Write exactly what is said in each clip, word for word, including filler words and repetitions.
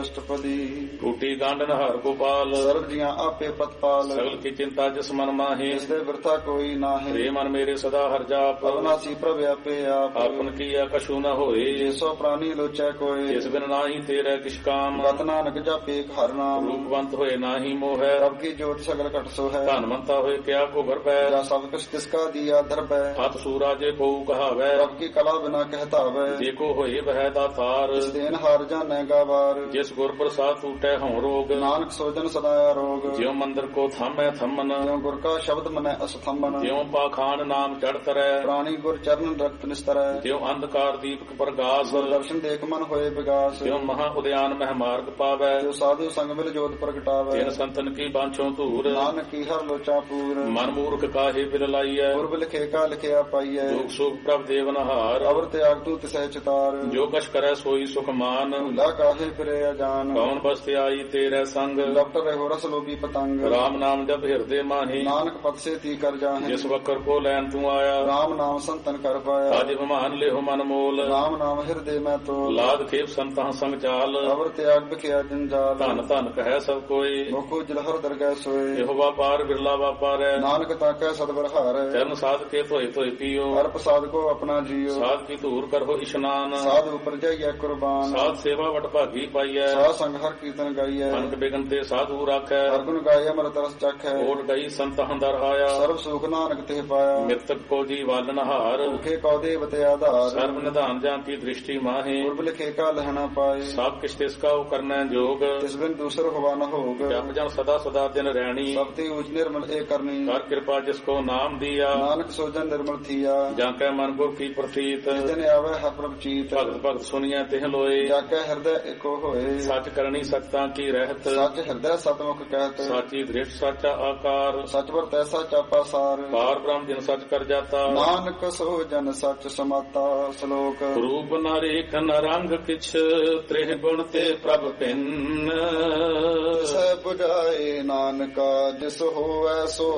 ਅਸ਼ਟਪਦੀ ਟੂਟੀ ਗਾਂਡਨ ਹਰ ਗੋਪਾਲ ਸਰਬ ਜੀਆਂ ਆਪੇ ਪਤਪਾਲ ਸਗਲ ਕੀ ਚਿੰਤਾ ਜਿਸ ਮਨ ਮਾਹੀ ਜਿਸ ਦੇ ਵਰਤਾ ਕੋਈ ਨਾਹੀ ਰੇ ਮਨ ਮੇਰੇ ਸਦਾ ਹਰ ਜਾਪ ਅਵਨਾਸੀ ਪ੍ਰਭ ਆਪੇ ਆਪ ਆਪਨ ਕੀਆ ਕਛੂ ਨ ਹੋਏ ਜਿਸੋ ਪ੍ਰਾਨੀ ਲੋਚੈ ਕੋਏ ਜਿਸ ਬਿਨ ਨਾਹੀ ਤੇਰੇ ਕਿਛ ਕਾਮ ਗਤ ਨਾਨਕ ਜਾਪੇ ਹਰ ਨਾਮ ਰੂਪਵੰਤ ਹੋਏ ਨਾਹੀ ਮੋਹੈ ਰਬ ਕੀ ਜੋਤ ਸਗਲ ਘਟ ਸੋ ਹੈ ਧਨਵੰਤਾ ਹੋਏ ਕਿਆ ਕੋ ਘਰ ਪੈ ਜਾ ਸਭ ਕੁਛ ਤਿਸ ਕਾ ਦੀਆ ਦਰਬੈ ਹੱਥ ਸੂਰਾ ਜੇ ਕੋ ਕਹਾਵੈ ਰਬ ਕੀ ਕਲਾ ਬਿਨਾ ਕਹਿਤਾਵੈ ਜੇ ਕੋ ਹੋਏ ਵਹਿ ਦਾਤਾਰ ਜਿਸ ਦੇਨ ਹਾਰ ਜਾਣੈ ਗਾਵਾਰ ਜਿਸ ਗੁਰ ਪ੍ਰਸਾਦ ਟੂਟੈ ਹਉ ਰੋਗ ਨਾਨਕ ਸੋਜਨ ਸਦਾ ਰੋਗ ਜਿਉ ਮੰਦਰ ਕੋ ਥਾਮੈ ਥੰਮਨ ਜਿਉ ਗੁਰ ਕਾ ਸ਼ਬਦ ਮਨੈ ਅਸਥੰਬਨ ਜਿਉ ਪਾਖਾਨ ਨਾਮ ਚੜ ਤਰੈ ਪ੍ਰਾਣੀ ਗੁਰ ਚਰਨ ਰਕਤ ਨਿਸਤਰੈ ਜਿਉ ਅੰਧਕਾਰ ਦੀਪਕ ਪ੍ਰਗਾਸ ਗੁਰ ਦਰਸ਼ਨ ਦੇਖ ਮਨ ਹੋਏ ਵਿਗਾਸ ਜਿਉ ਮਹਾ ਉਦਿਆਨ ਮਹਿ ਮਾਰਗ ਪਾਵੈ ਜੋ ਸਾਧੂ ਸੰਗ ਮਿਲ ਜੋਤ ਪ੍ਰਗਟਾਵੈ ਤਿਨ ਸੰਤਨ ਕੀ ਬਾਂਛੋਂ ਧੂਰ ਨਾਨਕ ਕੀ ਹਰ ਲੋਚਾ ਪੂਰ ਮਨ ਮੂਰਖ ਕਾਹੇ ਬਿਲ ਲਾਈਐ ਗੁਰਬ ਲਿਖੇ ਕਾ ਲਿਖਿਆ ਪਾਈਐ ਦੁਖ ਸੁਖ ਪ੍ਰਭ ਦੇਵਨ ਹਾਰ ਅਵਰ ਤਿਆਗ ਤੂ ਤਿਸੈ ਚਿਤਾਰ ਜੋ ਕਛ ਕਰੈ ਸੋਈ ਸੁਖ ਮਾਨ ਭੁਲਾ ਕਾਹੇ ਫਿਰੇ ਅਜਾਨ ਕੌਣ ਬਸਤਿ ਆਈ ਤੇਰੇ ਸੰਗ ਲਪਟ ਰਹੋ ਰਸ ਲੋਭੀ ਪਤੰਗ ਰਾਮ ਨਾਮ ਜਪ ਹਿਰਦੇ ਮਾਹੀ ਨਾਨਕ ਪਦ ਸੇ ਤੀ ਕਰ ਜਾਹੇ ਜਿਸ ਵਕਰ ਕੋ ਲੈਣ ਤੂੰ ਆਇਆ ਰਾਮ ਨਾਮ ਸੰਤਨ ਕਰ ਪਾਇਆ ਅਜ ਭਮਾਨ ਲਿਹੁ ਮਨ ਮੋਲ ਰਾਮ ਨਾਮ ਹਿਰਦੇ ਮੈਂ ਤੋ ਲਾਦ ਖੇਪ ਸੰਤਾਂ ਸੰਗ ਚਾਲ ਅਵਰ ਤਿਆਗ ਬਿਖਿਆ ਜੰਜਾਲ ਧਨ ਧਨ ਕਹੈ ਸਭ ਕੋਈ ਮੁਖੋ ਜਲਹਰ ਦਰਗਹਿ ਸੋਏ ਇਹੋ ਵਾਪਾਰ ਬਿਰਲਾ ਵਾਪਾਰੈ ਨਾਨਕ ਤਾਕੈ ਸਤਿਗੁਰ ਹਾਰੈ ਚਰਨ ਸਾਧ ਕੇ ਧੋਏ ਧੋਏ ਪੀਓ ਹਰ ਪ੍ਰਸਾਦ ਕੋ ਆਪਣਾ ਜੀਓ ਸਾਧ ਕੀ ਧੂਰ ਕਰੋ ਇਸ਼ਨਾਨ ਸਾਧ ਉਪਰ ਜਾਈਐ ਕੁਰਬਾਨ ਸਾਧ ਸੇਵਾ ਵਟ ਭਾਗੀ ਪਾਈਐ ਸਾਧ ਸੰਗ ਹਰ ਕੀਰਤਨ ਗਾਈਐ ਅਨਕ ਬਿਗਨ ਤੇ ਸਾਧੂ ਰਾਖੈ ਹਰ ਗੁਣ ਗਾਏ ਅਮਰਤ ਰਸ ਚਖੈ ਓਟ ਗਈ ਸੰਤ ਹੰਦਰ ਆਇਆ ਸਰਬ ਸੁਖ ਨਾਨਕ ਤੇ ਪਾਇਆ ਮਿਰਤਕ ਕੋ ਜੀ ਵਾਲਨ ਹਾਰ ਭੁਖੇ ਕਉ ਦੇਵਤੇ ਆਧਾਰ ਸਰਬ ਨਿਧਾਨ ਜਾਂ ਕੀ ਦ੍ਰਿਸ਼ਟੀ ਮਾਹੇ ਗੁਰਬ ਲਿਖੇ ਕਾ ਲਹਣਾ ਪਾਏ ਸਭ ਕਿਛ ਤਿਸ ਕਾ ਕਰਨਾ ਜੋਗ ਤਿਸ ਬਿਨ ਦੂਸਰ ਹੋਵਾ ਨ ਹੋਗ ਜਪ ਜਨ ਸਦਾ ਸਦਾ ਦਿਨ ਰਹਿਣੀ ਸਭ ਤੇ ਉਚ ਨਿਰਮਲ ਏ ਕਰਨੀ ਕਰ ਕਿਰਪਾ ਜਿਸ ਕੋ ਨਾਮ ਦਿਆ ਨਾਨਕ ਸੋਜਨ ਨਿਰਮਲ ਥੀਆ ਜਾਂ ਕੈ ਮਨ ਗੁਰ ਕੀ ਪ੍ਰਤੀਤ ਜਿਸ ਦਿਨ ਆਵੇ ਹਰ ਪ੍ਰਭ ਚੀਤ ਭਗਤ ਭਗਤ ਸੁਣੀਐ ਤਿਹ ਲੋਏ ਜਾ ਕੇ ਹਿਰਦੈ ਏਕੋ ਹੋਏ ਸੱਚ ਕਰਨੀ ਸਤਾਂ ਕੀ ਰਹਿਤ ਸੱਚ ਹਿਰਦੈ ਸਤਮੁਖ ਕਹਿਤ ਸਾਚੀ ਦ੍ਰਿਸ਼ਟ ਸਾਚਾ ਆਕਾਰ ਸਚ ਵਰ ਤੈਸਾ ਚਾਪਾ ਸਾਰ ਪਾਰ ਬ੍ਰਹਮ ਜਿਨ ਸੱਚ ਕਰ ਜਾਤਾ ਨਾਨਕ ਸੋ ਜਨ ਸੱਚ ਸਮਾਤਾ ਸ਼ਲੋਕ ਰੂਪ ਨ ਰੇਖ ਨ ਰੰਗ ਕਿਛ ਤ੍ਰਿਹ ਗੁਣ ਤੇ ਪ੍ਰਭ ਭਿੰਨ ਸੈ 부ਝਾਏ ਨਾਨਕਾ ਜਿਸ ਹੋਐ ਸੋ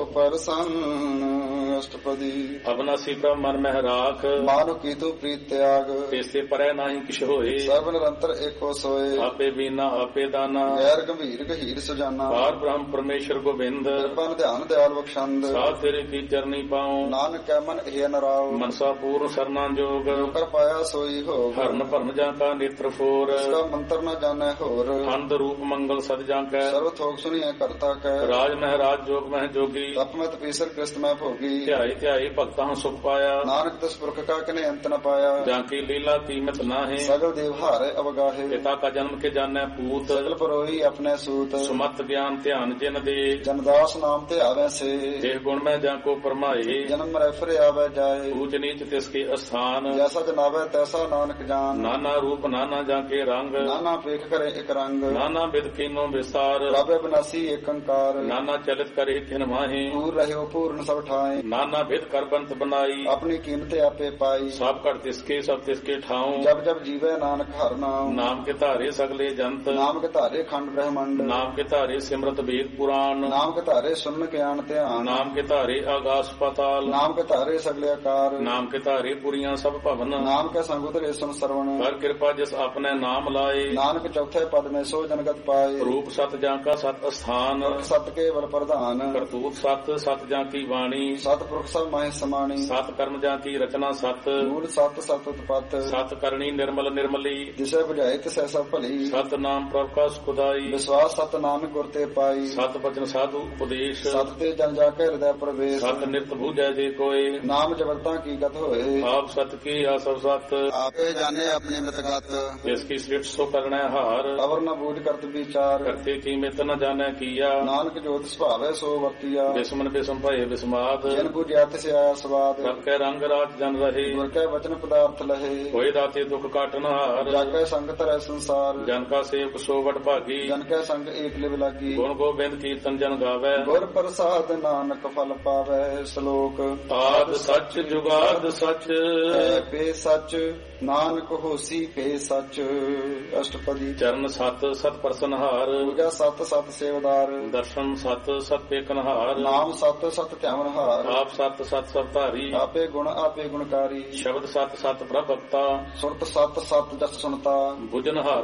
ਪਰਸੰਨ ਅਸ਼ਟਪਦੀ ਅਬਨਾਸੀ ਪ੍ਰਭ ਮਨ ਮਹਿ ਰਾਖ ਮਾਨੁ ਕੀ ਤੂ ਪ੍ਰੀਤ ਤਿਆਗ ਤੇਸੇ ਪਰੈ ਨਾਹੀ ਕਿਛ ਹੋਏ ਸਰਬ ਨਿਰੰਤਰ ਏਕੋ ਸੋਏ ਆਪੇ ਬੀਨਾ ਆਪੇ ਦਾਨਾ ਗੈਰ ਗੰਭੀਰ ਗਹੀਰ ਸੁਜਾਨਾ ਪਾਰ ਬ੍ਰਹਮ ਪਰਮੇਸ਼ਰ ਗੋਬਿੰਦ ਕਿਰਪਨ ਧਿਆਨ ਦਿਆਲ ਬਖਸ਼ੰਦ ਸਾਧ ਤੇਰੇ ਕੀ ਚਰਨੀ ਪਾਉ ਨਾਨਕ ਕੈ ਮਨ ਇਹ ਨਰਾਉ ਮਨਸਾ ਪੂਰਨ ਸਰਨਾ ਜੋਗ ਕਰ ਪਾਇਆ ਸੋਈ ਹੋ ਹਰਨ ਭਰਨ ਜਾਂ ਕਾ ਨੇਤਰ ਫੋਰ ਇਸਕਾ ਮੰਤਰ ਨ ਜਾਣੈ ਹੋਰ ਅੰਧ ਰੂਪ ਮੰਗਲ ਸਦ ਜਾਂ ਕੈ ਸਰਬ ਥੋਕ ਸੁਣੀਐ ਕਰਤਾ ਕੈ ਰਾਜ ਮਹਿਰਾਜ ਜੋਗ ਮਹਿ ਜੋਗੀ ਤਪਮਤ ਪੀਸਰ ਕ੍ਰਿਸਤ ਮੈਂ ਭੋਗੀ ਧਿਆਏ ਧਿਆਏ ਭਗਤਾਂ ਸੁਖ ਪਾਇਆ ਨਾਨਕ ਦਸ ਪੁਰਖ ਕਾ ਕਨੇ ਅੰਤ ਨ ਪਾਇਆ ਜਾਂ ਕੀ ਲੀਲਾ ਕੀਮਤ ਨਾਹੇ ਸਗਲ ਦੇਵ ਹਾਰੇ ਅਵਗਾਹੇ ਪਿਤਾ ਕਾ ਜਨਮ ਕੇ ਜਾਣੈ ਪੂਤ ਸਗਲ ਪਰੋਈ ਆਪਣੇ ਸੂਤ ਸੁਮਤ ਗਿਆਨ ਧਿਆਨ ਜਿਨ ਦੇ ਜਨਦਾਸ ਨਾਮ ਤੇ ਆਵੈ ਸੇ ਜੇ ਗੁਣ ਮੈਂ ਜਾਂ ਕੋ ਪਰਮਾਏ ਜਨਮ ਮਰੈ ਫਿਰ ਆਵੈ ਜਾਏ ਊਚ ਨੀਚ ਤਿਸ ਕੇ ਅਸਥਾਨ ਜੈਸਾ ਜਨਾਵੈ ਤੈਸਾ ਨਾਨਕ ਜਾਨ ਨਾਨਾ ਰੂਪ ਨਾਨਾ ਜਾਂ ਕੇ ਰੰਗ ਨਾਨਾ ਪੇਖ ਕਰੇ ਇੱਕ ਰੰਗ ਨਾਨਾ ਬਿਦ ਕੀਨੋ ਵਿਸਤਾਰ ਰਾਬੇ ਬਨਾਸੀ ਏਕ ਅੰਕਾਰ ਨਾਨਾ ਚਲਿਤ ਕਰੇ ਕਿਨ ਮਾਹੇ ਪੂਰ ਰਹਿਓ ਪੂਰਨ ਸਭ ਠਾਏ ਨਾਨਾ ਬਿਦ ਕਰ ਬੰਤ ਬਨਾਈ ਆਪਣੀ ਕੀਮਤ ਆਪੇ ਪਾਈ ਸਭ ਘਟ ਤਿਸ ਕੇ ਸਭ ਤਿਸ ਕੇ ਠਾਉ ਜਬ ਜਬ ਜੀਵੈ ਨਾਨਕ ਹਰ ਨਾਮ ਨਾਮ ਕੇ ਧਾਰੇ ਸਗਲੇ ਜੰਤ ਨਾਮ ਕੇ ਧਾਰੇ ਖੰਡ ਬ੍ਰਹਮੰਡ ਨਾਮ ਕੇ ਧਾਰੇ ਸਿਮਰਤ ਵੇਦ ਪੁਰਾਣ ਨਾਮ ਕੇ ਧਾਰੇ ਸੁਨ ਗਿਆਨ ਧਿਆਨ ਨਾਮ ਕੇ ਧਾਰੇ ਆਗਾਸ ਪਤਾਲ ਨਾਮ ਕੇ ਧਾਰੇ ਸਗਲੇ ਆਕਾਰ ਨਾਮ ਕੇ ਧਾਰੇ ਪੁਰੀਆਂ ਸਭ ਭਵਨ ਨਾਮ ਕੇ ਸੰਗ ਉਤਰੇ ਸੁਨ ਸਰਵਣ ਕਰ ਕਿਰਪਾ ਜਿਸ ਆਪਣੇ ਨਾਮ ਲਾਏ ਨਾਨਕ ਚੌਥੇ ਪਦ ਮੈਂ ਸੋ ਜਨਗਤ ਪਾਏ ਰੂਪ ਸਤ ਜਾਂ ਕਾ ਸਤ ਅਸਥਾਨ ਸਤ ਕੇਵਲ ਪ੍ਰਧਾਨ ਕਰਤੂਤ ਸਤ ਸਤ ਜਾਂ ਕੀ ਬਾਣੀ ਸਤ ਪੁਰਖ ਸਭ ਮਾਹਿ ਸਮਾਣੀ ਸਤ ਕਰਮ ਜਾਂ ਕੀ ਰਚਨਾ ਸਤ ਮੂਲ ਸਤ ਸਤ ਉਤਪਤ ਸਤ ਕਰਨੀ ਨਿਰਮਲ ਨਿਰਮਲੀ ਜਿਸੇ ਬੁਝਾਏ ਤਿਸੈ ਸਭ ਭਲੀ ਸਤ ਨਾਮ ਪ੍ਰਭ ਕਾ ਸੁਖਦਾਈ ਵਿਸ਼ਵਾਸ ਸਤ ਨਾਨਕ ਗੁਰ ਤੇ ਪਾਈ ਸਤ ਬਚਨ ਸਾਧੂ ਉਪਦੇਸ਼ ਸਤ ਤੇ ਜਨ ਜਾ ਕੇ ਹਿਰਦੈ ਪ੍ਰਵੇਸ਼ ਸਤ ਨਿਰਤ ਬੂਝੈ ਜੇ ਕੋਏ ਨਾਮ ਜਗਤਾਂ ਕੀ ਗਤ ਹੋਏ ਆਪ ਸਤ ਕੀ ਆ ਸਭ ਸਤ ਆਪੇ ਜਾਣੇ ਆਪਣੀ ਮਿਤਗਤ ਜਿਸ ਕੀ ਸ੍ਰਿਸ਼ਟ ਸੋ ਕਰਣਾ ਹਾਰ ਅਵਰ ਨ ਬੂਝ ਕਰਤ ਵਿਚਾਰ ਕਰਤੇ ਕੀ ਮਿਤ ਨ ਜਾਣੈ ਕੀਆ ਨਾਨਕ ਜੋਤ ਸੁਭਾਵੈ ਸੋ ਵਰਤੀਆ ਬਿਸਮਨ ਬਿਸਮ ਭਏ ਬਿਸਮਾਦ ਜਿਨ ਬੁਝਿਆ ਤਿਸਿ ਆਇਆ ਸਵਾਦ ਸਭ ਕੈ ਰੰਗ ਰਾਜ ਜਨ ਰਹੇ ਗੁਰ ਕੈ ਵਚਨ ਪਦਾਰਥ ਲਹੇ ਹੋਏ ਦਾਤੇ ਦੁਖ ਕਾਟਨ ਹਾਰ ਜਗ ਕੈ ਸੰਗ ਧਰੈ ਸੰਸਾਰ ਜਨ ਕਾ ਸੇਵਕ ਸੋ ਵਡ ਭਾਗੀ ਜਨ ਕੈ ਸੰਗ ਏਕ ਲਿਵ ਲਾਗੀ ਗੁਣ ਗੋਬਿੰਦ ਕੀਰਤਨ ਜਨ ਗਾਵੈ ਗੁਰ ਪ੍ਰਸਾਦ ਨਾਨਕ ਫਲ ਪਾਵੈ ਸ਼ਲੋਕ ਆਦ ਸੱਚ ਜੁਗਾਦ ਸੱਚ ਹੈ ਪੇ ਸੱਚ ਨਾਨਕ ਹੋਸੀ ਪੇ ਸੱਚ ਅਸ਼ਟਪਦੀ ਚਰਨ ਸਤ ਸਤ ਪ੍ਰਸਨ ਹਾਰ ਪੂਜਾ ਸਤ ਸਤ ਸੇਵਦਾਰ ਦਰਸ਼ਨ ਸਤ ਸਤ ਪੇਕਨ ਹਾਰ ਨਾਮ ਸਤ ਸਤ ਧਿਆਨ ਹਾਰ ਆਪ ਸਤ ਸਤ ਸਭ ਧਾਰੀ ਆਪੇ ਗੁਣ ਆਪੇ ਗੁਣਕਾਰੀ ਸ਼ਬਦ ਸਤ ਸਤ ਪ੍ਰਭ ਭਗਤਾ ਸੁਰਤ ਸਤ ਸਤ ਜਸ ਸੁਣਤਾ ਬੁਝਨ ਹਾਰ ਕੋ ਸਤ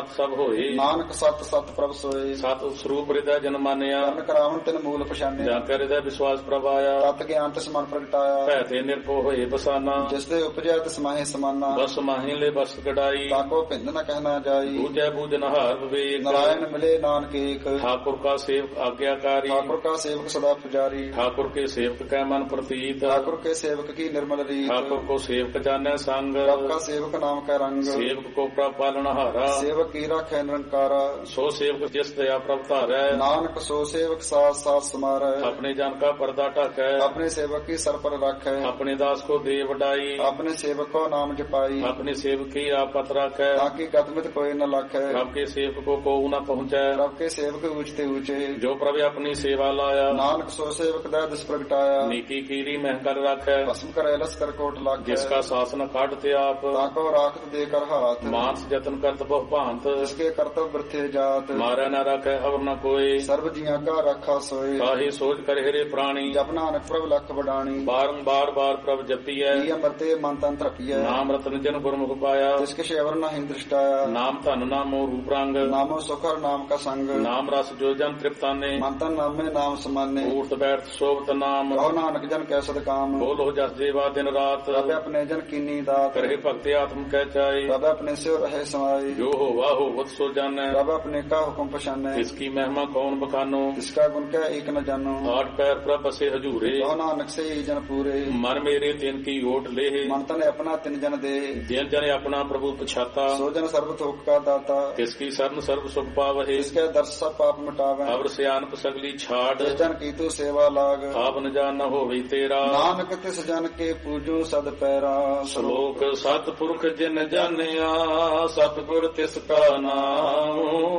ਸਤ ਸਭ ਹੋਏ। ਨਾਨਕ ਸਤ ਸਤ ਪ੍ਰਭ ਸੋਏ। ਸਤ ਸਰੂਪ ਹਿਰਦੈ ਜਨ ਮਾਨਿਆ। ਕਰਨ ਕਰਾਵਨ ਤਿਨ ਮੂਲ ਪਛਾਨਿਆ। ਜਾਂ ਕੈ ਹਿਰਦੈ ਵਿਸ਼ਵਾਸ ਪ੍ਰਭ ਆਇਆ। ਤਤ ਗਿਆਨ ਤਿਸ ਮਨ ਪ੍ਰਗਟਾਇਆ। ਭੈ ਤੇ ਨਿਰਭਉ ਹੋਏ ਬਸਾਨਾ। ਜਿਸ ਦੇ ਉਪਜਿਆ ਤਿਸ ਮਾਹੇ ਸਮਾਨਾ। ਬਸ ਮਾਹੀ ਲੈ ਬਸ ਕਢਾਈ। ਤਾਕੋ ਭਿੰਨ ਨ ਕਹਿਣਾ ਜਾਈ। ਬੂਝੈ ਬੂਝਨ ਹਾਰ ਵਿਵੇਕ। ਨਾਰਾਇਣ ਮਿਲੇ ਨਾਨਕ ਏਕ। ठाकुर का सेवक आज्ञाकारी। ठाकुर का सेवक सदा पुजारी। ठाकुर के सेवक कै मन प्रतीत। ठाकुर के सेवक की निर्मल रीत। ठाकुर को सेवक जाने संग। प्रभ का सेवक नाम का रंग। सेवक को प्रभ पालनहारा। सेवक की राखै निरंकारा। सो सेवक जिस दया प्रभ धारै। नानक सो सेवक साथ साथ समारै। अपने जन का पर्दा ढाकै। अपने सेवक की सर पर राखै। अपने दास को दे वडाई। अपने सेवक को नाम जपाई। अपने सेवक की आपत राखै। ताकि गतमित कोई न लाखै। प्रभ के सेवक को को न पहुँचै। प्रभ के सेवक ऊंचते ऊंचे। जो प्रभु अपनी सेवा लाया। नानक सो सेवक दै दिस प्रगटाया। नीकी कीरी मह कर राखै। भस्म करे लस कर कोट लाखै। जिसका शासन काटते आप। ताको राखत देकर हाथ। मानस जतन करत बहु भांत। जिसके कर्तव्य वृथे जात। मारै न राखै अवर न कोई। सर्व जिया का राखा सोए। काहे सोच कर हेरे प्राणी। जप नानक प्रभ लख बडाणी। बारंबार बार प्रभ जपियै। अमरते मन तन त्रपियै। नाम रतन जन गुरमुख पाया। जिसके शेवर न हिं दृष्टाया। नाम धन नामो रूप रंग। नामो सुखर नाम का संग। नाम रस जो जन तृप्ताने। मंतन नामे नाम समाने। ऊर्त बैठ शोभत नाम। कहो नानक जन कै सद काम। बोलो जस जेवा दिन रात। रब अपने जन कीनी दात। करे भक्ति आत्म कह चाहे। रब अपने से रहे समाये। जो हो वाह हो वत सो जाने। रब अपने का हुक्म पछाने। इसकी महिमा कौन बखानो। इसका गुण क्या एक न जानो। आठ पैर प्रभ बसे हजूरे। कहो नानक से ही जन पूरे। मन मेरे तिन की ओट ले। मन तन अपना तिन जन दे। जिन जन अपना प्रभु पछाता। सो जन सर्व थोक का दाता। इसकी शरण सर्व सुख पावहे। इसके दर्श सब पाप मिटावे। अवर सियानप सगली छाड़। जिस जन की तू सेवा लाग। आप न जान न होवे तेरा। नानक तिस जन के पूजो सद पैरा। श्लोक सतपुरख जिन जानिया। सतगुर तिसका नाम।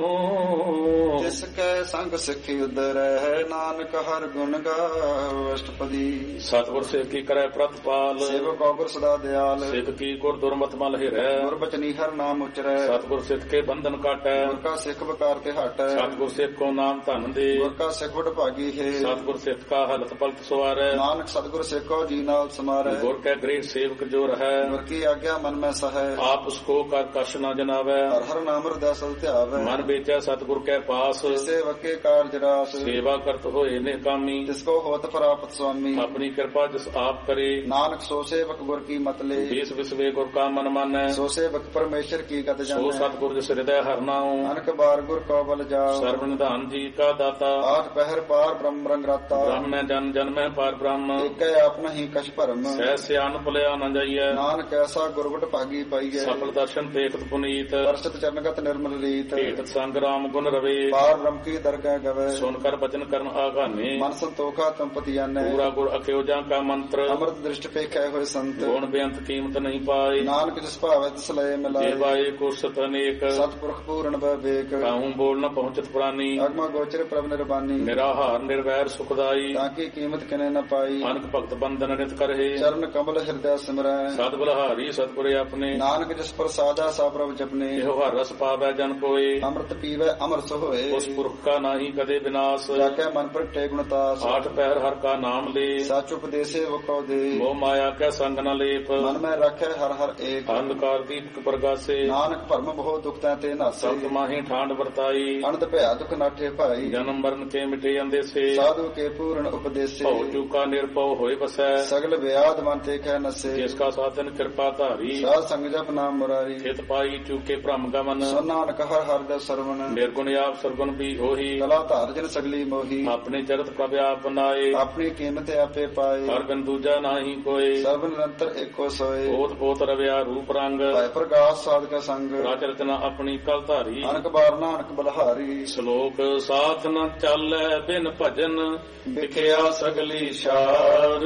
जिसके संग सिखी उदर है। नानक हर गुण गाओ अष्टपदी। सतगुर सेवकी करे प्रतिपाल। सेवक गुर सदा दयाल। सेवकी गुर दुर्मत मल हिरै। गुर बचनी हर नाम उचरै। सतगुर सिख के बंधन काटै। गुर का सिख बकार ते हटै। सतगुर सिख को नाम धन दे। गुर का सिख वड भागी है। सतगुर सिख का हलत पलत सवारै। नानक सतगुर सिख को जी नाल समारै। गुर के गृह सेवक जो रहै। गुर की आज्ञा मन में सहै। आप उसको कर कश न जनावै। हर हर नाम हृदय सल ध्यावै। मन बेचै सतगुर के पास। सेवक के कारज रास। सेवा करत होए निकामी। जिसको होत प्राप्त स्वामी। अपनी कृपा जिस आप करे। नानक सो सेवक गुर की मत ले। देश विश्वे गुर का मन मानै। सो सेवक परमेश्वर की गत जानै। सो सतगुर जिस हृदय हर नाउ। अनक बार गुर को बल जाओ। सर्व निधान जी का दाता। आठ पहर पार ब्रह्म रंग राता। ब्रह्म में जन जन में पार ब्रह्म। एक अपना ही कछ भरम। सह सियान पुलिया न जाइए। नानक ऐसा गुरगुट भागी पाइए। सफल दर्शन देखत पुनीत। वर्षित चरणगत निर्मल रीत। भेट संग राम गुण रवे। पार ब्रह्म की दरगाह गवे। सुनकर वचन करन आगाने। मन संतोखा तंपति जाने। पूरा गुर अख्योजा का मंत्र। अमृत दृष्टि पे खे हुए संत। गुण बेअंत कीमत नहीं पाए। नानक जिस भावे तिस लय मिलाए। देवाए को सत अनेक। सतपुरख पूर्ण विवेक। काहू बोल न पहुंचत प्राणी। अगम गोचर प्रभ निर्बानी। निराहार निर्वैर सुखदाई। ताकि कीमत किने न पाई। अनक भक्त बंधन नित करहे। चरण कमल हृदय सिमरै। सद बलहारी सतपुरे अपने। नानक जिस पर साजा सा प्रभ जपने। एहो हर रस पावै जन कोय। अमृत पीवै अमर सोए। उस पुरख का नाही कदे विनाश। जाके मन पर टे गुणतास। आठ पहर हर का नाम ले। सच उपदेशे वो को दे। मोह माया के संग न लेप। मन में रखे हर हर एक। अंधकार दीपक प्रगासे। नानक भरम बहु दुख ते नासे। सत माही ठांड वर्ताई। अनंत भया दुख नाठे भाई। जन्म मरण के मिटे अंदेसे। साधु के पूर्ण उपदेशे। भव चूका निरपव होय बसै। सगल व्याध मन ते खे नसे। जिसका साधन कृपा धारी। साध संग जप नाम मुरारी। हित पाई चूके भ्रम गमन। सो नानक हर हर दस सरवण। निर्गुण आप सरगुण भी होही। कला धार जन सगली मोही। अपने चरत प्रभ आप नाए। अपनी कीमत आपे पाए। हर बिन दूजा नाही कोय। सर्व निरंतर एको सोए। पोत पोत रव्या रूप रंग। भय प्रकाश साध का संग। राज रचना अपनी कल धारी। अनक बार नानक बलहारी। श्लोक साथ न चालै बिन भजन। विखिया सगली शार।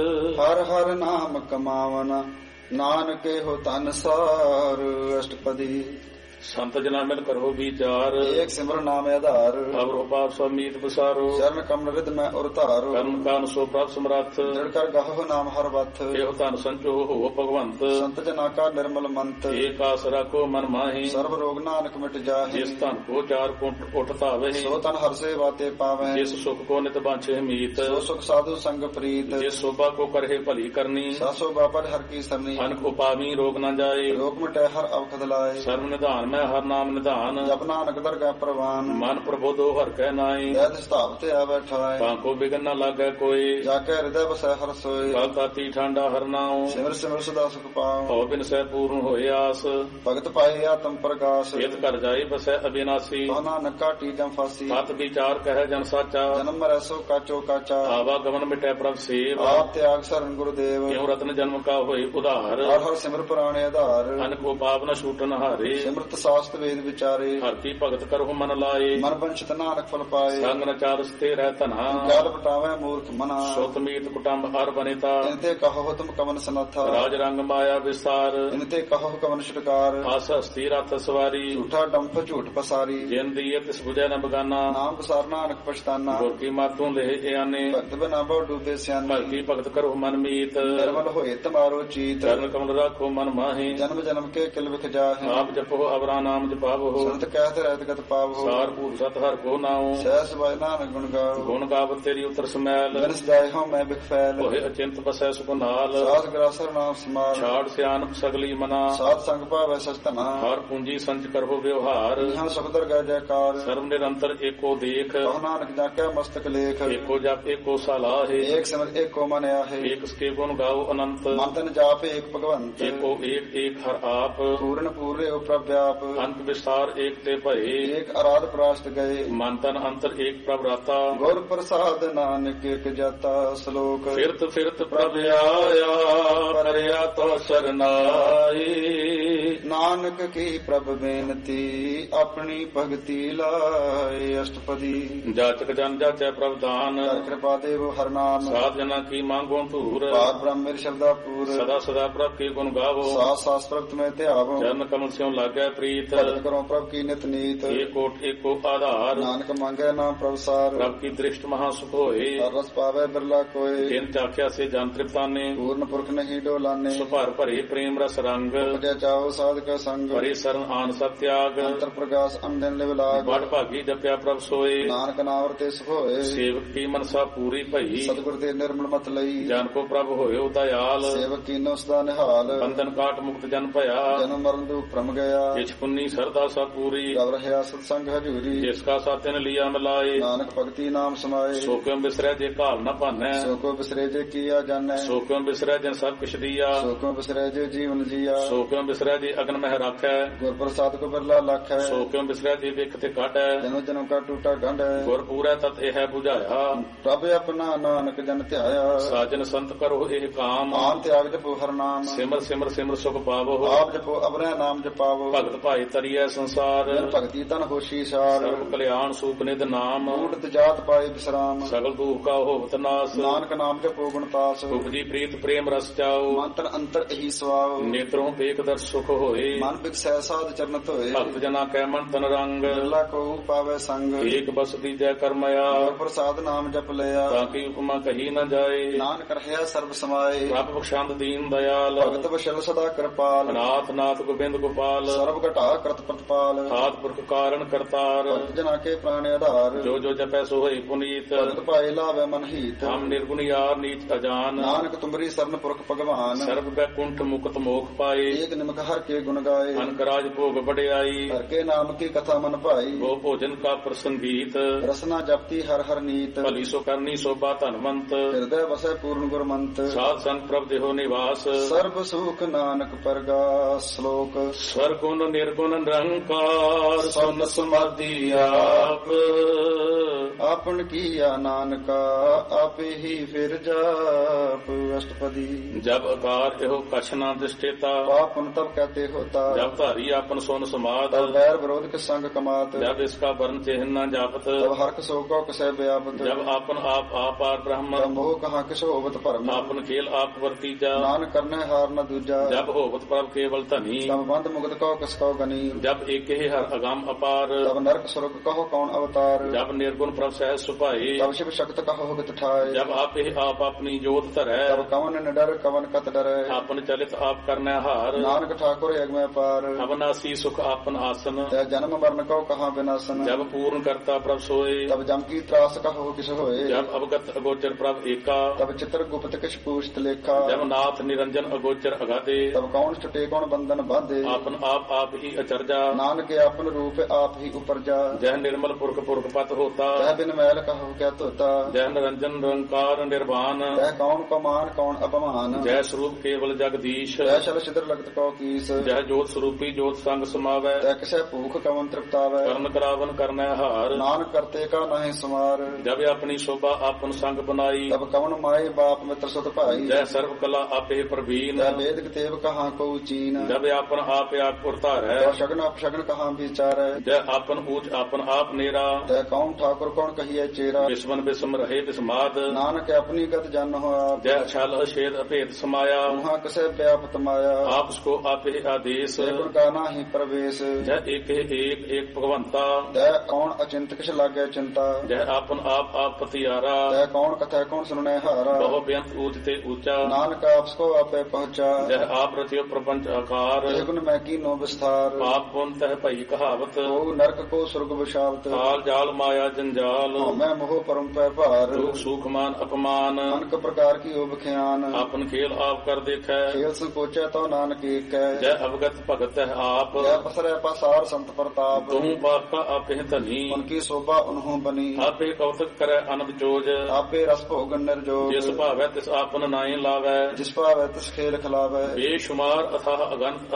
हर हर नाम कमावना। नानके हो तन सार। अष्टपदी। संत जना मिल करो विचार। एक सिमर नाम आधार। अब रूपाप समीत बसारो। चरण कमल रिद में उरतारो। कर्म कान सो प्राप्त समरथ। दृढ़ कर गहो नाम हर बथ। एहो तन संचो हो भगवंत। संत जना का निर्मल मंत। एक आसरा को मन माही। सर्व रोग नानक मिट जाहे। जिस तन को चार कुंठ उठता वही। सो तन हर से बाते पावे। जिस सुख को नित बांछे मीत। सो सुख साधु संग प्रीत। जिस शोभा को करहे भली करनी। सासो बापर हर की सरनी। अनक उपामी रोग न जाए। रोग मिटे हर अवखद लाए। सर्व निधान ਮੈਂ ਹਰ ਨਾਮ ਨਿਧਾਨ। ਜਪ ਨਾਨਕ ਦਰਗਾਹ ਪ੍ਰਵਾਨ। ਮਨ ਪ੍ਰਬੋਧੋ ਹਰ ਕੈ ਨਾਈ। ਜੈ ਤਿਸ ਧਾਮ ਤੇ ਆ ਬੈਠਾਏ। ਭਾਂਕੋ ਬਿਗਨ ਨ ਲਾਗੈ ਕੋਈ। ਜਾ ਕੇ ਹਿਰਦੈ ਵਸੈ ਹਰਿ ਸੋਇ। ਕਲ ਤਾਤੀ ਠਾਂਡਾ ਹਰ ਨਾਉ। ਸਿਮਰ ਸਿਮਰ ਸਦਾ ਸੁਖ ਪਾਉ। ਭਉ ਬਿਨ ਸਹਿ ਪੂਰਨ ਹੋਏ ਆਸ। ਭਗਤ ਪਾਏ ਆਤਮ ਪ੍ਰਗਾਸ। ਇਤ ਘਰ ਜਾਏ ਬਸੈ ਅਬਿਨਾਸੀ। ਕਹੁ ਨਾਨਕ ਘਾਟੀ ਜਮ ਫਾਸੀ। ਸਤ ਵਿਚਾਰ ਕਹਿ ਜਨ ਸਾਚਾ। ਜਨਮ ਮਰੈ ਸੋ ਕਾਚੋ ਕਾਚਾ। ਆਵਾ ਗਮਨ ਮਿਟੈ ਪ੍ਰਭ ਸੇਵ। ਆਪ ਤਿਆਗ ਸਰਨ ਗੁਰਦੇਵ। ਕਿਉ ਰਤਨ ਜਨਮ ਕਾ ਹੋਏ ਉਧਾਰ। ਹਰ ਹਰ ਸਿਮਰ ਪੁਰਾਣੇ ਆਧਾਰ। ਅਨ ਕੋ ਪਾਪ ਨ ਛੂਟਨ ਹਾਰੇ। ਸਿਮਰਤ ਸਾਸਤ ਵੇਦ ਵਿਚਾਰੇ। ਹਰ ਕੀ ਭਗਤ ਕਰਹੁ ਮਨ ਲਾਏ। ਮਨ ਬੰਚਿਤ ਨਾਨਕ ਫਲ ਪਾਏ। ਸੰਗ ਨ ਚਾਰਸ ਤੇ ਰਹਿ ਧਨਾ। ਗਲ ਪਟਾਵੇ ਮੂਰਖ ਮਨਾ। ਸੁਤ ਮੀਤ ਕੁਟੰਬ ਹਰ ਬਨਿਤਾ। ਇਨਤੇ ਕਹੋ ਤੁਮ ਕਵਨ ਸਨਾਥਾ। ਰਾਜ ਰੰਗ ਮਾਇਆ ਵਿਸਤਾਰ। ਇਨਤੇ ਕਹੋ ਕਵਨ ਛੁਟਕਾਰ। ਆਸ ਹਸਤੀ ਰਥ ਸਵਾਰੀ। ਝੂਠਾ ਡੰਪ ਝੂਠ ਪਸਾਰੀ। ਜਿਨ ਦੀਏ ਤਿਸ ਬੁਝੈ ਨ ਬਗਾਨਾ। ਨਾਮ ਪਸਾਰ ਨਾਨਕ ਪਛਤਾਨਾ। ਗੁਰ ਕੀ ਮਾਤੋਂ ਲੇਹ ਇਆਨੇ। ਭਗਤ ਬਿਨਾ ਬਹੁ ਡੂਬੇ ਸਿਆਨੇ। ਭਗਤੀ ਭਗਤ ਕਰੋ ਮਨ ਮੀਤ। ਨਿਰਮਲ ਹੋਏ ਤਮਾਰੋ ਚੀਤ। ਚਰਨ ਕਮਲ ਰਾਖੋ ਮਨ ਮਾਹੀ। ਜਨਮ ਜਨਮ ਕੇ ਕਿਲ ਵਿਖ ਜਾਹੇ। ਆਪ ਜਪੋ ਅਵਰਾ ਨਾਮ ਜਪਾਵੋ। ਸੰਤ ਕਹਿਤ ਰਹਿਤ ਗਤ ਪਾਵੋ। ਸਾਰ ਭੂਤ ਸਤ ਹਰ ਕੋ ਨਾਉ। ਸਹਿਸ ਬਾਇ ਨਾਨਕ ਗੁਣ ਗਾਓ। ਗੁਣ ਗਾਵਤ ਤੇਰੀ ਉਤਰ ਸਮੈਲ। ਬਿਨ ਸਦਾਇ ਹਉ ਮੈਂ ਬਿਖ ਫੈਲ। ਹੋਏ ਅਚਿੰਤ ਬਸੈ ਸੁਖ ਨਾਲ। ਸਾਧ ਗ੍ਰਾਸਰ ਨਾਮ ਸਮਾਲ। ਛਾੜ ਸਿਆਨਪ ਸਗਲੀ ਮਨਾ। ਸਾਧ ਸੰਗ ਭਾਵੈ ਸਚਤਨਾ। ਹਰ ਪੂੰਜੀ ਸੰਚ ਕਰੋ ਵਿਵਹਾਰ। ਇਹਾਂ ਸੁਖ ਦਰਗਹਿ ਜੈਕਾਰ। ਸਰਬ ਨਿਰੰਤਰ ਏਕੋ ਦੇਖ। ਕਹੁ ਨਾਨਕ ਜਾਕੈ ਮਸਤਕ ਲੇਖ। ਏਕੋ ਜਪ ਏਕੋ ਸਲਾਹੇ। ਏਕ ਸਿਮਰ ਏਕੋ ਮਨ ਆਹੇ। ਏਕ ਸਕੇ ਗੁਣ ਗਾਓ ਅਨੰਤ। ਮਨ ਤਨ ਜਾਪ ਏਕ ਭਗਵੰਤ। ਏਕੋ ਏਕ ਏਕ ਹਰ ਆਪ। ਪੂਰਨ ਪੂਰੇ ਉ ਪ੍ਰਭ ਵਿਆਪ। ਅੰਤ ਵਿਸਤਾਰ ਏਕ ਤੇ ਭਏ। ਏਕ ਅਰਾਧ ਪ੍ਰਾਸ਼ਟ ਗਏ। ਮਨ ਤਨ ਅੰਤਰ ਏਕ ਪ੍ਰਭ ਰਾਤਾ। ਗੁਰ ਪ੍ਰਸਾਦ ਨਾਨਕ ਇਕ ਜਾਤਾ। ਸ਼ਲੋਕ। ਫਿਰਤ ਫਿਰਤ ਪ੍ਰਭ ਆਇਆ ਕਰਿਆ ਤੋ ਸਰਨਾਈ। ਨਾਨਕ ਕੀ ਪ੍ਰਭ ਬੇਨਤੀ ਆਪਣੀ ਭਗਤੀ ਲਾਏ। ਅਸ਼ਟਪਦੀ। ਜਾਚਕ ਜਨ ਜਾਚੈ ਪ੍ਰਭ ਦਾਨ। ਕਰ ਕਿਰਪਾ ਦੇਵ ਹਰ ਨਾਮ। ਸਾਧ ਜਨਾ ਕੀ ਮੰਗੋ ਧੂਰ। ਪਾਰ ਬ੍ਰਹਮ ਮੇਰੇ ਸ਼ਬਦਾ ਪੂਰ। ਸਦਾ ਸਦਾ ਪ੍ਰਭ ਕੀ ਗੁਣ ਗਾਵੋ। ਸਾਸ ਸਾਸ ਪ੍ਰਭ ਤੁਮੇ ਧਿਆਵੋ। ਚਰਨ ਕਮਲ ਸਿਉ ਲਾਗੈ ਪ੍ਰੀਤ। ਭਗਤ ਕਰੋ ਪ੍ਰਭ ਕੀ ਨਿਤ ਨੀਤ। ਏਕੋ ਏਕੋ ਆਧਾਰ। ਨਾਨਕ ਮੰਗੈ ਨਾਮ ਪ੍ਰਭ ਸਾਰ। ਪ੍ਰਭ ਕੀ ਦ੍ਰਿਸ਼ਟ ਮਹਾ ਸੁਖ ਹੋਏ। ਹਰ ਰਸ ਪਾਵੇ ਬਿਰਲਾ ਕੋਏ। ਜਿਨ ਚਾਖਿਆ ਸੇ ਜਨ ਤ੍ਰਿਪਤਾਨੇ। ਪੂਰਨ ਪੁਰਖ ਨਹੀਂ ਡੋਲਾਨੇ। ਸੁਭਰ ਭਰੇ ਪ੍ਰੇਮ ਰਸ ਰੰਗ। ਉਪਜੈ ਚਾਓ ਸਾਧਕ ਸੰਗ। ਭਰੇ ਸਰਨ ਆਨ ਸਤ ਤਿਆਗ। ਅੰਤਰ ਪ੍ਰਗਾਸ ਅੰਦਨ ਲਿਵ ਲਾਗ। ਬੜ ਭਾਗੀ ਜਪਿਆ ਪ੍ਰਭ ਸੋਏ। ਨਾਨਕ ਨਾਮ ਵਰਤੇ ਸੁਖ ਹੋਏ। ਸੇਵਕ ਕੀ ਮਨਸਾ ਪੂਰੀ ਭਈ। ਸਤਿਗੁਰ ਦੇ ਨਿਰਮਲ ਮਤ ਲਈ। ਜਨ ਕੋ ਪ੍ਰਭ ਹੋਇਓ ਦਇਆਲ। ਸੇਵਕ ਕੀਨੋ ਸਦਾ ਨਿਹਾਲ। ਬੰਧਨ ਕਾਟ ਮੁਕਤ ਜਨ ਭਇਆ। ਜਨਮ ਮਰਨ ਦੁਖ ਭ੍ਰਮ ਗਿਆ। ਜਿਛ ਪੁੰਨੀ ਸਰਦਾ ਸਾ ਪੂਰੀ। ਰਵ ਰਹਿਆ ਸਤ ਸੰਗ ਹਜੂਰੀ। ਜਿਸ ਕਾ ਸਾਤਿਨ ਲਿਆ ਮਿਲਾਏ। ਨਾਨਕ ਭਗਤੀ ਨਾਮ ਸਮਾਏ। ਸੋ ਕਿਉ ਬਿਸਰੈ ਜੇ ਘਾਲ ਨ ਭਾਨੈ। ਸੋ ਕੋ ਬਿਸਰੇ ਜੇ ਕੀਆ ਜਾਣੈ। ਸੋ ਕਿਉ ਬਿਸਰੈ ਜਨ ਸਭ ਕਿਛ ਦੀਆ। ਸੋ ਕੋ ਬਿਸਰੇ ਜੇ ਜੀਵਨ ਜੀਆ। ਸੋ ਕਿਉ ਬਿਸਰੈ ਜੇ ਅਗਨ ਮਹਿ ਰਾਖੈ। ਗੁਰ ਪ੍ਰਸਾਦ ਕੋ ਬਿਰਲਾ ਲਖੈ। ਸੋ ਕਿਉ ਬਿਸਰੈ ਜੇ ਵਿਖ ਤੇ ਕਾਟੈ। ਜਨਮ ਜਨਮ ਕਾ ਟੂਟਾ ਗੰਢੈ। ਗੁਰ ਪੂਰੈ ਤਤ ਇਹ 부ਝਾਇਆ। ਪ੍ਰਭ ਆਪਣਾ ਨਾਨਕ ਜਨ ਧਿਆਇਆ। ਸਾਜਨ ਸੰਤ ਕਰੋ ਇਹ ਕਾਮ। ਆਨ ਤਿਆਗ ਜਪੋ ਹਰ ਨਾਮ। ਸਿਮਰ ਸਿਮਰ ਸਿਮਰ ਸੁਖ ਪਾਵੋ। ਆਪ ਜਪੋ ਅਬਰੈ ਨਾਮ ਜਪਾਵੋ। ਭਗਤ ਭਾਈ ਤਰੀਐ ਸੰਸਾਰ। ਬਿਨ ਭਗਤੀ ਤਨ ਹੋਸ਼ੀ ਸਾਰ। ਸਰਬ ਕਲਿਆਣ ਸੂਖ ਨਿਧ ਨਾਮ। ਊਟਤ ਜਾਤ ਪਾਏ ਵਿਸਰਾਮ। ਸਗਲ ਦੁਖ ਕਾ ਹੋਵਤ ਨਾਸ। ਨਾਨਕ ਨਾਮ ਜਪੋ ਗੁਣ ਤਾਸ। ਉਪਜੀ ਪ੍ਰੀਤ ਪ੍ਰੇਮ ਰਸ ਚਾਓ। ਮੰਤਰ ਅੰਤਰ ਇਹੀ ਸਵਾਉ। ਨੇਤਰੋਂ ਏਕ ਦਰ ਸੁਖ ਹੋਏ। ਮਨ ਬਿਕਸੈ ਸਾਧ ਚਰਨ ਧੋਏ। ਭਗਤ ਜਨਾ ਕੈ ਮਨ ਤਨ ਰੰਗ। ਬਿਰਲਾ ਕੋ ਪਾਵੇ ਸੰਗ। ਏਕ ਬਸ ਦੀਜੈ ਕਰਮਇਆ। ਗੁਰ ਪ੍ਰਸਾਦ ਨਾਮ ਜਪ ਲਿਆ। ਤਾਂ ਕੀ ਉਪਮਾ ਕਹੀ ਨ ਜਾਏ। ਨਾਨਕ ਰਹਿਆ ਸਰਬ ਸਮਾਏ। ਪ੍ਰਭ ਬਖਸ਼ੰਦ ਦੀਨ ਦਇਆਲ। ਭਗਤ ਵਸ਼ਲ ਸਦਾ ਕਿਰਪਾਲ। ਨਾਥ ਨਾਥ ਗੋਬਿੰਦ ਗੋਪਾਲ। ਸਰਬ ਘਟਾ ਕਰਤ ਪ੍ਰਤਪਾਲ। ਆਦ ਪੁਰਖ ਕਾਰਨ ਕਰਤਾਰ। ਭਗਤ ਜਨਾ ਕੇ ਪ੍ਰਾਣ ਆਧਾਰ। ਜੋ ਜੋ ਜਪੈ ਸੋ ਹੋਈ ਪੁਨੀਤ। ਭਗਤ ਪਾਏ ਲਾਵੇ ਮਨ ਹੀਤ। ਹਮ ਨਿਰਗੁਣ ਯਾਰ ਨੀਚ ਅਜਾਨ। ਨਾਨਕ ਤੁਮਰੀ ਸਰਨ ਪੁਰਖ ਭਗਵਾਨ। ਸਰਬ ਬੈਕੁੰਠ ਮੁਕਤ ਮੋਖ ਪਾਏ। ਏਕ ਨਿਮਕ ਹਰ ਕੇ ਗੁਣ ਗਾਏ। ਅਨਕ ਰਾਜ ਭੋਗ ਵਡਿਆਈ। ਹਰ ਕੇ ਨਾਮ ਕੀ ਕਥਾ ਮਨ ਭਾਈ। ਗੋ ਭੋਜਨ ਕਾ ਪ੍ਰਸੰਗੀਤ। ਰਸਨਾ ਜਪਤੀ ਹਰ ਹਰ ਨੀਤ। ਭਲੀ ਸੋ ਕਰਨੀ ਸੋਭਾ ਧਨਵੰਤ। ਹਿਰਦੈ ਵਸੈ ਪੂਰਨ ਗੁਰਮੰਤ। ਸਾਧ ਸੰਗ ਪ੍ਰਭ ਦੇਹੋ ਨਿਵਾਸ। ਸਰਬ ਸੁਖ ਨਾਨਕ ਪਰਗਾਸ। ਸ਼ਲੋਕ। ਸਰਗੁਣ ਨਿਰਗੁਣ ਨਿਰੰਕਾਰ ਸੁਨ ਸਮਾਧੀ ਆਪ। ਆਪਨ ਕੀਆ ਨਾਨਕਾ ਆਪੇ ਹੀ ਫਿਰ ਜਾਪ। ਅਸ਼ਟਪਦੀ। ਜਬ ਆਕਾਰ ਇਹੋ ਕਛ ਨਾ ਦ੍ਰਿਸ਼ਟੇਤਾ। ਪਾਪਨ ਤਬ ਕਹਤੇ ਹੋਤਾ। ਜਬ ਧਾਰੀ ਆਪਨ ਸੁਨ ਸਮਾਦ। ਤਬ ਵੈਰ ਵਿਰੋਧ ਕੇ ਸੰਗ ਕਮਾਤ। ਜਬ ਇਸਕਾ ਵਰਨ ਚਿਹਨ ਨਾ ਜਾਪਤ। ਤਬ ਹਰਕ ਸੋ ਕੋ ਕਸੈ ਵਿਆਪਤ। ਜਬ ਆਪਨ ਆਪ ਆਪਾਰ ਬ੍ਰਹਮ। ਤਬ ਮੋਹ ਕਹਾ ਕਿਛ ਹੋਵਤ ਭਰਮ। ਆਪਨ ਖੇਲ ਆਪ ਵਰਤੀਜਾ। ਨਾਨਕ ਕਰਨੇ ਹਾਰ ਨ ਦੂਜਾ। ਜਬ ਹੋਵਤ ਪ੍ਰਭ ਕੇਵਲ ਧਨੀ। ਤਬ ਬੰਧ ਮੁਕਤ ਕੋ ਕਿਸ ਕੋ ਗਨੀ। ਜਬ ਏਕੇ ਹਰ ਅਗੰਮ ਅਪਾਰ। ਤਬ ਨਰਕ ਸੁਰਗ ਕਹੋ ਕੌਣ ਅਵਤਾਰ। ਜਬ ਨਿਰਗੁਣ ਪ੍ਰਭ प्रभ सहज सुभाई तब शिव शक्त कहो गत ठाए जब आप ही आप अपनी जोत धरै तब कवन न डर कवन कत डरै आपन चलित आप करने हार नानक ठाकुर अगमै पार अवनासी सुख आपन आसन तै जन्म मरण को कहाँ विनाशन जब पूर्ण करता प्रभ सोए तब जम की त्रास कहो किस होए जब अवगत अगोचर प्रभ एका तब चित्र गुप्त किस पूछत लेखा जब नाथ निरंजन अगोचर अगाधे तब कौन छुटे कौन बंधन बांधे आपन आप आप ही अचरजा नानक आपन रूप आप ही उपरजा जय निर्मल पुरख पुरख पत होता तह बिन मैल कहो क्या तोता जय निरंजन निरंकार निर्वाण तह कौन कमान कौन अपमान जय स्वरूप केवल जगदीश तह शल छिद्र लगत कौ कीस जय जोत स्वरूपी जोत संग समावै तह किसे भूख कवन तृप्तावै करण करावन करनै हार नानक करते का नहीं सुमार जब अपनी शोभा आपन संग बनाई तब कवन माए बाप मित्र सुत भाई जय सर्व कला आपे प्रवीण तह वेद कितेब कहाँ को चीन जब आपन आप आप उतारै तह शगन अपशगन कहाँ विचार जय आपन ऊच आपन आप नेरा तह कौन ठाकुर कौन कहिए चेरा विस्मन विस्म रहे विस्माद नानक अपनी गत जन हो आप जय छल छेद अभेद समाया वहाँ किसे व्यापत माया आप उसको आपे आदेश गुण गाना ही प्रवेश जय एक है एक एक भगवंता तह कौन अचिंत किस लागे चिंता जय आपन आप आप पतियारा तह कौन कथा कौन सुनने हारा बहु बेअंत ऊंच ते ऊंचा नानक आपको आपे पहुंचा जय आप रचियो प्रपंच आकार तह गुण मैं की नो विस्तार पाप पुन तह भई कहावत ओ नरक को स्वर्ग विशावत काल जाल माया जंजाल मैं मोह परम पै भार दुख सुख मान अपमान अनक प्रकार की ओब ख्यान आपन खेल आप कर देखै खेल संकोचे तो नानक एक जय अवगत भगत है आप जय पसरे पसार संत प्रताप तुम पाप का आपे धनी उनकी शोभा उन्हों बनी आपे कौतक करे अनब जोज आपे रस भोगन निर्जोग जिस भावै तिस आपन नाई लावै जिस पावै तिस खेल खिलावै बेशुमार अथाह अगंत